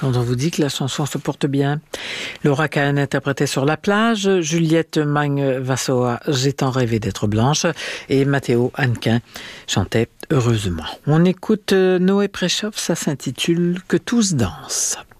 Quand on vous dit que la chanson se porte bien. Laura Kahn interprétait Sur la plage, Juliette Magne-Vassoa, J'ai tant rêvé d'être blanche, et Matteo Hannequin chantait Heureusement. On écoute Noé Préchoff, ça s'intitule Que tous dansent.